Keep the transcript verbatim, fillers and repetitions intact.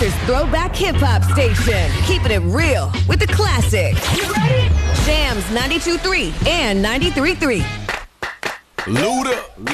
Lancaster's throwback hip-hop station. Keeping it real with the classics. You ready? Jams ninety-two point three and ninety-three point three. Luda.